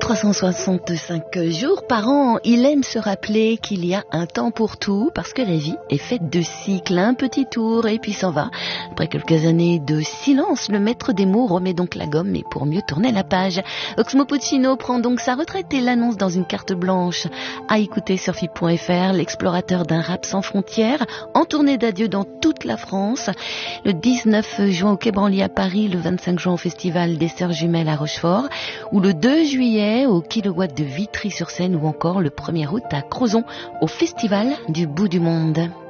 365 jours par an, il aime se rappeler qu'il y a un temps pour tout, parce que la vie est faite de cycles, un petit tour et puis s'en va. Après quelques années de silence, le maître des mots remet donc la gomme, et pour mieux tourner la page. Oxmo Puccino prend donc sa retraite et l'annonce dans une carte blanche. À écouter sur FIP.fr, l'explorateur d'un rap sans frontières, en tournée d'adieu dans toute la France. Le 19 juin au Quai Branly à Paris, le 25 juin au Festival des Sœurs Jumelles à Rochefort, ou le 2 juillet au Kilowatt de Vitry-sur-Seine, ou encore le 1er août à Crozon au Festival du Bout du Monde.